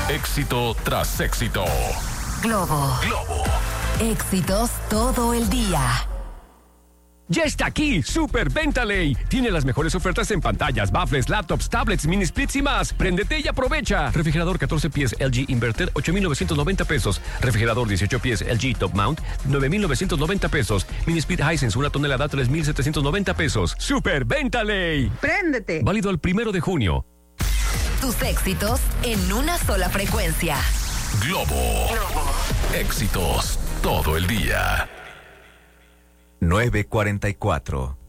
Éxito tras éxito. Globo. Éxitos todo el día. Ya está aquí, Super Venta Ley. Tiene las mejores ofertas en pantallas, baffles, laptops, tablets, mini splits y más. Préndete y aprovecha. Refrigerador 14 pies LG Inverter, 8,990 pesos. Refrigerador 18 pies LG Top Mount, 9,990 pesos. Mini split Hisense, 1 tonelada, 3,790 pesos. Super Venta Ley. Préndete. Válido el 1 de junio. Tus éxitos en una sola frecuencia. Globo. Éxitos todo el día. 9:44.